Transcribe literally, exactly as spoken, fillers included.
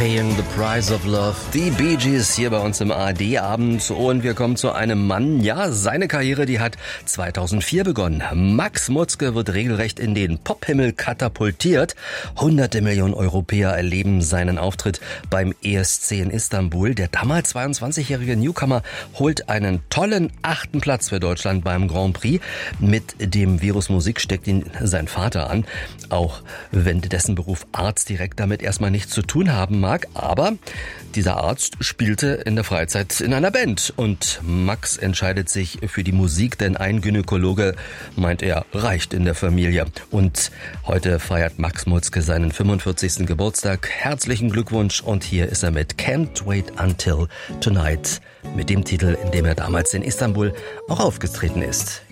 Paying the Price of Love. Die Bee Gees hier bei uns im A R D-Abend. Und wir kommen zu einem Mann, ja, seine Karriere, die hat zweitausendvier begonnen. Max Mutzke wird regelrecht in den Pophimmel katapultiert. Hunderte Millionen Europäer erleben seinen Auftritt beim E S C in Istanbul. Der damals zweiundzwanzigjährige Newcomer holt einen tollen achten Platz für Deutschland beim Grand Prix. Mit dem Virus Musik steckt ihn sein Vater an. Auch wenn dessen Beruf Arzt direkt damit erstmal nichts zu tun haben mag. Aber dieser Arzt spielte in der Freizeit in einer Band. Und Max entscheidet sich für die Musik, denn ein Gynäkologe, meint er, reicht in der Familie. Und heute feiert Max Mutzke seinen fünfundvierzigsten Geburtstag. Herzlichen Glückwunsch. Und hier ist er mit Can't Wait Until Tonight. Mit dem Titel, in dem er damals in Istanbul auch aufgetreten ist.